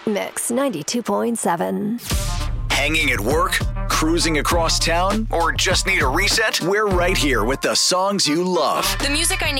Mix 92.7. Hanging at work? Cruising across town? Or just need a reset? We're right here with the songs you love. The music I need.